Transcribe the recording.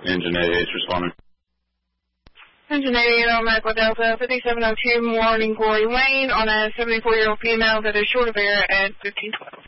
Engine 88 responding. Engine 88 on Aqua Delta, 5702 Morning Glory Lane on a 74-year-old female that is short of air at 1512.